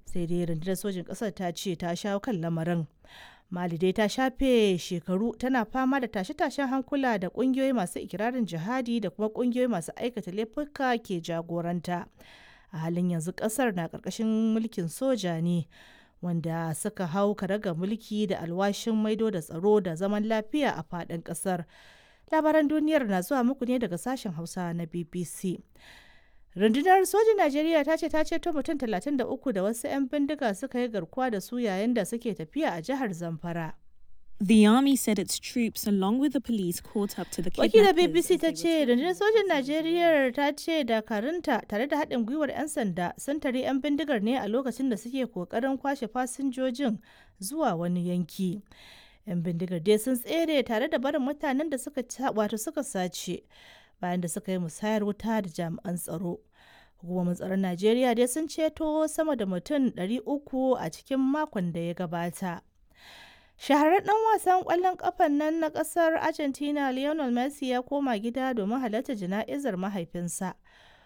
sai dai rundunar sojin ƙasar ta ce ta shawo kan lamarin. Mali dai ta shafe shekaru tana fama da tashe-tashen hankula da ƙungiyoyi masu ikirarin jihadi da kuma ƙungiyoyi masu aikata laifuka ke jagoranta. A halin yanzu ƙasar na ƙarƙashin mulkin soja ne wanda suka hau karagar mulki da alwashin maido da tsaro da zaman lafiya a faɗin ƙasar. Labaran duniyar na zuwa muku ne daga sashen Hausa na BBC. Rundunar sojin Najeriya ta ce ta ceto mutum 33 da wasu 'yan bindiga suka yi garkuwa da su yayin da suke tafiya a jihar Zamfara. The army said its troops, along with the police, caught up to the Wakilar kidnappers. BBC ta ce rundunar sojin Najeriya ta ce dakarunta tare da haɗin gwiwar 'yan sanda sun tare 'yan bindigar ne a lokacin da suke kokarin kwashe fasinjojin zuwa wani yanki. 'Yan bindigar dai sun tsere tare da barin mutanen da suka sace bayan da suka yi musayar wuta da jami'an tsaro. Hukumomin tsaron Najeriya dai sun ceto sama da mutum 300 a cikin makon da ya gabata. Shahararren ɗan wasan ƙwallon ƙafan nan na ƙasar Argentina Lionel Messi ya koma gida domin halartar jana'izar mahaifinsa,